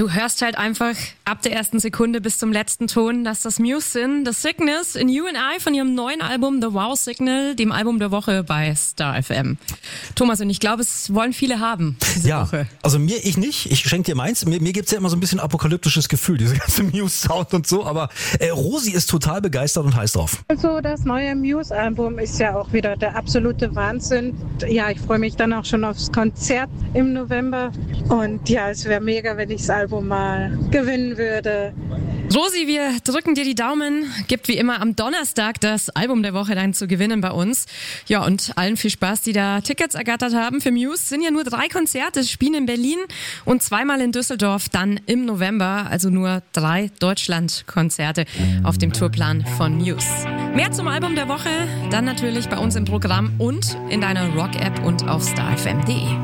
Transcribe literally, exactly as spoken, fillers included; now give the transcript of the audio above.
Du hörst halt einfach ab der ersten Sekunde bis zum letzten Ton, dass das Muse sind. The Sickness in You and I von ihrem neuen Album The Wow Signal, dem Album der Woche bei Star F M. Thomas, und ich glaube, es wollen viele haben diese ja, Woche. Also mir, ich nicht. Ich schenke dir meins. Mir, mir gibt's ja immer so ein bisschen apokalyptisches Gefühl, diese ganze Muse-Sound und so. Aber äh, Rosi ist total begeistert und heiß drauf. Also das neue Muse-Album ist ja auch wieder der absolute Wahnsinn. Ja, ich freue mich dann auch schon aufs Konzert im November. Und ja, es wäre mega, wenn ich das Album mal gewinnen würde. Rosi, wir drücken dir die Daumen. Gibt wie immer am Donnerstag das Album der Woche dann zu gewinnen bei uns. Ja, und allen viel Spaß, die da Tickets ergattert haben. Für Muse sind ja nur drei Konzerte, spielen in Berlin und zweimal in Düsseldorf dann im November. Also nur drei Deutschland-Konzerte auf dem Tourplan von Muse. Mehr zum Album der Woche dann natürlich bei uns im Programm und in deiner Rock-App und auf star f m punkt d e.